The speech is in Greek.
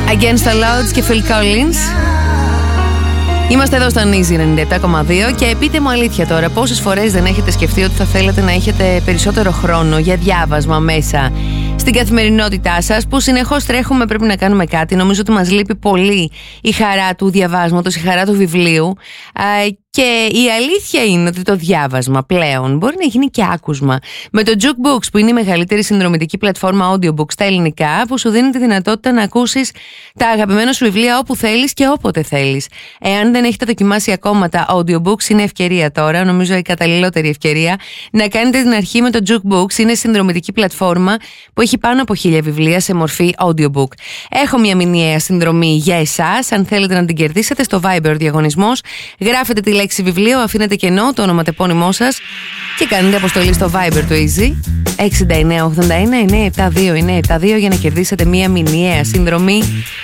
Against All Odds και Phil Collins. Είμαστε εδώ στον Easy 97,2 και πείτε μου αλήθεια τώρα, πόσες φορές δεν έχετε σκεφτεί ότι θα θέλετε να έχετε περισσότερο χρόνο για διάβασμα μέσα στην καθημερινότητά σας, που συνεχώς τρέχουμε, πρέπει να κάνουμε κάτι. Νομίζω ότι μας λείπει πολύ η χαρά του διαβάσματος, η χαρά του βιβλίου. Και η αλήθεια είναι ότι το διάβασμα πλέον μπορεί να γίνει και άκουσμα. Με το Jukebox, που είναι η μεγαλύτερη συνδρομητική πλατφόρμα audiobook στα ελληνικά, που σου δίνει τη δυνατότητα να ακούσεις τα αγαπημένα σου βιβλία όπου θέλεις και όποτε θέλεις. Εάν δεν έχετε δοκιμάσει ακόμα τα audiobooks, είναι ευκαιρία τώρα, νομίζω η καταλληλότερη ευκαιρία, να κάνετε την αρχή με το Jukebox. Είναι συνδρομητική πλατφόρμα που έχει πάνω από 1000 βιβλία σε μορφή audiobook. Έχω μια μηνιαία συνδρομή για εσάς. Αν θέλετε να την κερδίσετε, στο Viber διαγωνισμός, γράφετε τη λέξη βιβλίο, αφήνετε κενό, το ονοματεπώνυμό σας και κάνετε αποστολή στο Viber του Easy 6981 972 972 για να κερδίσετε μια μηνιαία συνδρομή